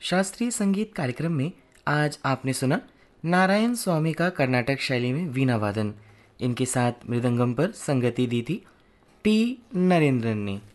शास्त्रीय संगीत कार्यक्रम में आज आपने सुना नारायण स्वामी का कर्नाटक शैली में वीणा वादन। इनके साथ मृदंगम पर संगति दी थी टी नरेंद्रन ने।